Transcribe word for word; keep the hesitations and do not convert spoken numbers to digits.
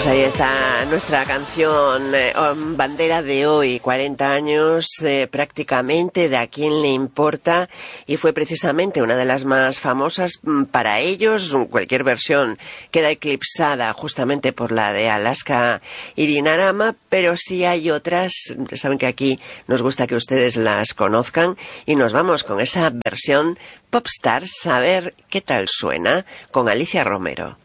Pues ahí está nuestra canción, eh, bandera de hoy, cuarenta años eh, prácticamente de A quién le importa, y fue precisamente una de las más famosas para ellos. Cualquier versión queda eclipsada justamente por la de Alaska y Dinarama, pero sí hay otras. Saben que aquí nos gusta que ustedes las conozcan, y nos vamos con esa versión Popstars a ver qué tal suena con Alicia Romero.